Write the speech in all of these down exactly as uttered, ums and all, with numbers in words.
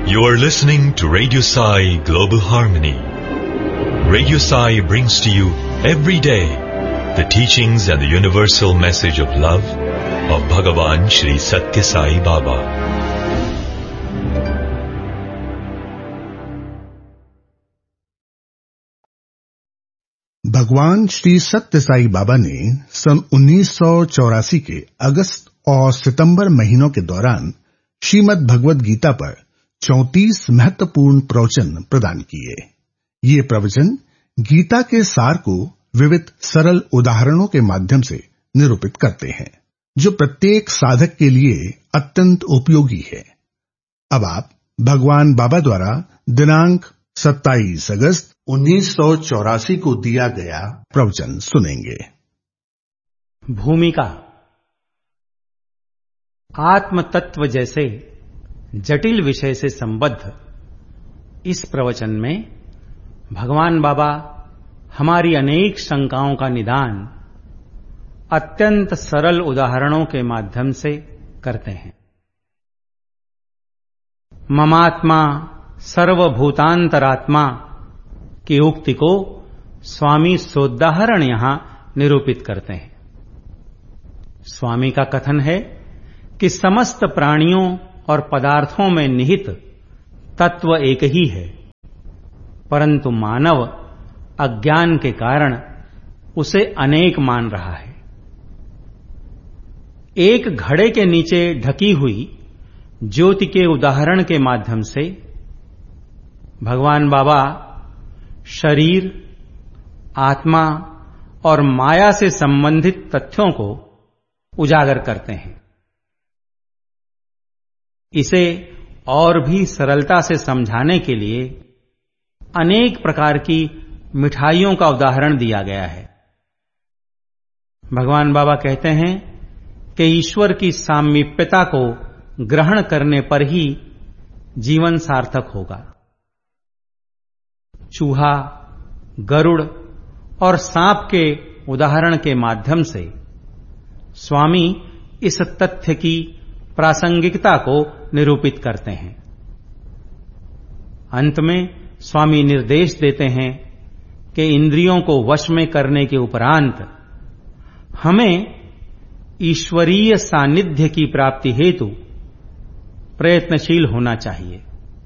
You are listening to Radio Sai Global Harmony. Radio Sai brings to you every day the teachings and the universal message of love of Bhagavan Shri Satya Sai Baba. भगवान श्री सत्य साई बाबा ने सन उन्नीस सौ चौरासी के अगस्त और सितंबर महीनों के दौरान श्रीमद् भगवद गीता पर चौंतीस महत्वपूर्ण प्रवचन प्रदान किए। ये प्रवचन गीता के सार को विविध सरल उदाहरणों के माध्यम से निरूपित करते हैं, जो प्रत्येक साधक के लिए अत्यंत उपयोगी है। अब आप भगवान बाबा द्वारा दिनांक सत्ताईस अगस्त उन्नीस सौ चौरासी को दिया गया प्रवचन सुनेंगे। भूमिका। आत्म तत्व जैसे जटिल विषय से संबद्ध इस प्रवचन में भगवान बाबा हमारी अनेक शंकाओं का निदान अत्यंत सरल उदाहरणों के माध्यम से करते हैं। ममात्मा सर्वभूतांतरात्मा की उक्ति को स्वामी सोदाहरण यहां निरूपित करते हैं। स्वामी का कथन है कि समस्त प्राणियों और पदार्थों में निहित तत्व एक ही है, परंतु मानव अज्ञान के कारण उसे अनेक मान रहा है। एक घड़े के नीचे ढकी हुई ज्योति के उदाहरण के माध्यम से भगवान बाबा शरीर, आत्मा और माया से संबंधित तथ्यों को उजागर करते हैं। इसे और भी सरलता से समझाने के लिए अनेक प्रकार की मिठाइयों का उदाहरण दिया गया है। भगवान बाबा कहते हैं कि ईश्वर की सामीप्यता को ग्रहण करने पर ही जीवन सार्थक होगा। चूहा, गरुड़ और सांप के उदाहरण के माध्यम से स्वामी इस तथ्य की प्रासंगिकता को निरूपित करते हैं। अंत में स्वामी निर्देश देते हैं कि इंद्रियों को वश में करने के उपरांत हमें ईश्वरीय सानिध्य की प्राप्ति हेतु प्रयत्नशील होना चाहिए।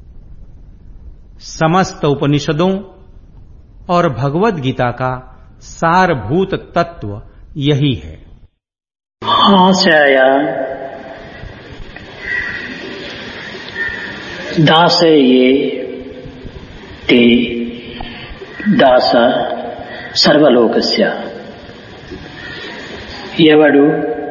समस्त उपनिषदों और भगवद गीता का सारभूत तत्व यही है। आशय दासये ते दास సర్వలోకస్య ఎవడు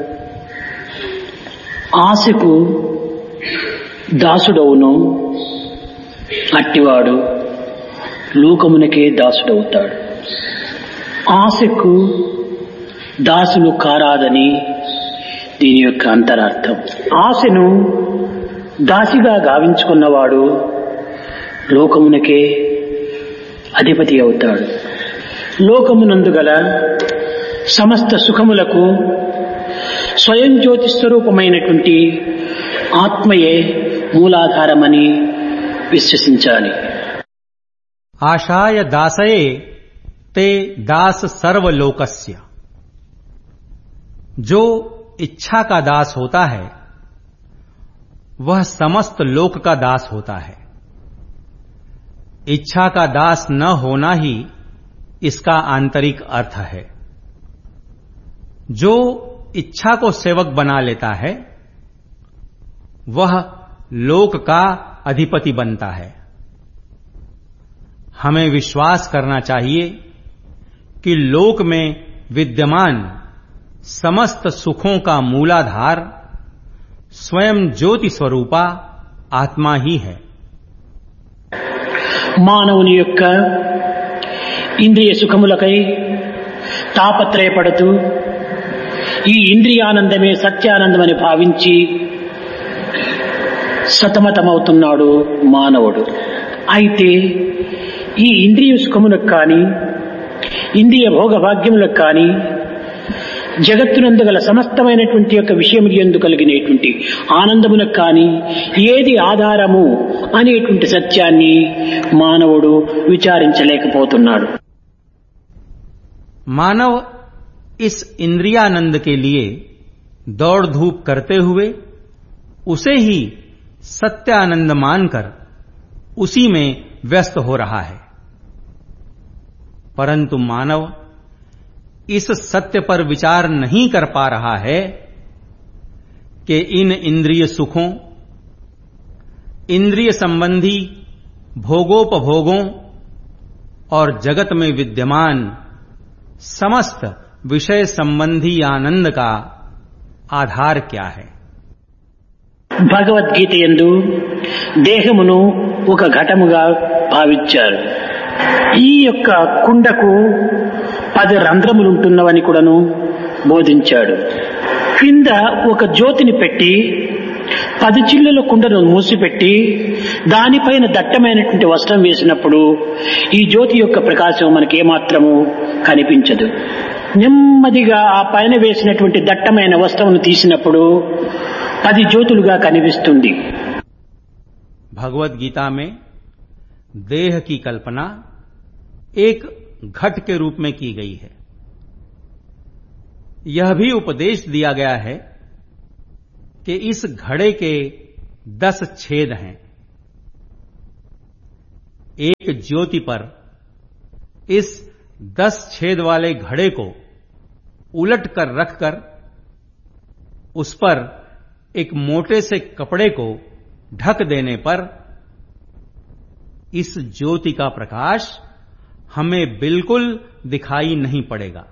ఆశకు దాసుడవునో అట్టివాడు లోకమునకే దాసుడవుతాడు. ఆశకు దాసులు కారాదని దీని యొక్క అంతరార్థం. ఆశను దాసిగా గావించుకున్నవాడు లోకమునకే అధిపతి అవుతాడు. లోకమునందు గల సమస్త సుఖములకు స్వయం జ్యోతి స్వరూపమైనటువంటి ఆత్మయే మూలాధారమని విశ్వసించాలి. आशाय दासये ते दास सर्वलोकस्य। जो इच्छा का दास होता है वह समस्त लोक का दास होता है। इच्छा का दास न होना ही इसका आंतरिक अर्थ है। जो इच्छा को सेवक बना लेता है वह लोक का अधिपति बनता है। हमें विश्वास करना चाहिए कि लोक में विद्यमान समस्त सुखों का मूलाधार स्वयं ज्योति स्वरूपा आत्मा ही है। మానవుని యొక్క ఇంద్రియ సుఖములకై తాపత్రయపడుతూ ఈ ఇంద్రియానందమే సత్యానందమని భావించి సతమతమవుతున్నాడు మానవుడు. అయితే ఈ ఇంద్రియ సుఖములకు కానీ ఇంద్రియ భోగ భాగ్యములకు కానీ జగత్తునందు గల సమస్తమైనటువంటి యొక్క విషయములు యందు కలిగినటువంటి ఆనందమునకు కానీ ఏది ఆధారము అనేటువంటి సత్యాన్ని మానవుడు విచారించలేకపోతున్నాడు. मानव इस इंद्रियानंद के लिए दौड़ धूप करते हुए उसे ही सत्यानंद मानकर उसी में व्यस्त हो रहा है, परंतु मानव इस सत्य पर विचार नहीं कर पा रहा है कि इन इंद्रिय सुखों, इंद्रिय संबंधी भोगोपभोगों और जगत में विद्यमान समस्त विषय संबंधी आनंद का आधार क्या है. భగవద్గీత యందు దేహమును ఒక ఘటముగా భావించారు. ఈ యొక్క కుండకు పది రంధ్రములు ఉంటున్నవని కూడాను బోధించాడు. క్రింద ఒక జ్యోతిని పెట్టి పది చిల్లుల కుండను మూసిపెట్టి దానిపైన దట్టమైనటువంటి వస్త్రం వేసినప్పుడు ఈ జ్యోతి యొక్క ప్రకాశం మనకి ఏమాత్రము కనిపించదు. నెమ్మదిగా ఆ పైన వేసినటువంటి దట్టమైన వస్త్రమును తీసినప్పుడు పది జ్యోతులుగా కనిపిస్తుంది. भगवत गीता में देह की कल्पना एक घट के रूप में की गई है. यह भी उपदेश दिया गया है कि इस घड़े के दस छेद हैं. एक ज्योति पर इस दस छेद वाले घड़े को उलट कर रखकर उस पर एक मोटे से कपड़े को ढक देने पर इस ज्योति का प्रकाश हमें बिल्कुल दिखाई नहीं पड़ेगा.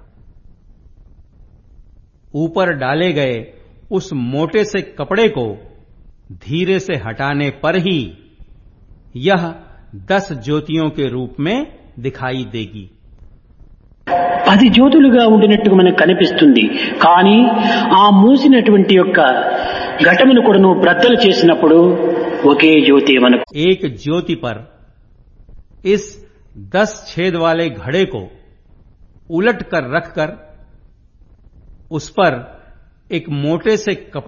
ऊपर डाले गए उस मोटे से कपड़े को धीरे से हटाने पर ही यह दस ज्योतियों के रूप में दिखाई देगी. పది జ్యోతులుగా ఉండినట్టుగా మనకు కనిపిస్తుంది. కానీ ఆ మూసినటువంటి యొక్క ఘటమును కూడా నువ్వు బ్రద్దలు చేసినప్పుడు ఒకే జ్యోతి మనకు. एक ज्योति पर इस दस छेद वाले घड़े को उलट कर रखकर उस पर एक मोटे से